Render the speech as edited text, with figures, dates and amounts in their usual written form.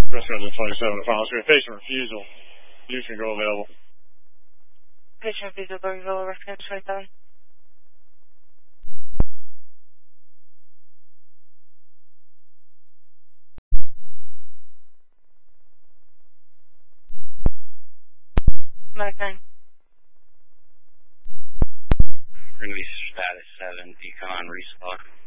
Restaurant 27 final street. Patient refusal. You can go available. Patient refusal, Burnsville, reference 27. American. We're going to be status 7, decon, respawn.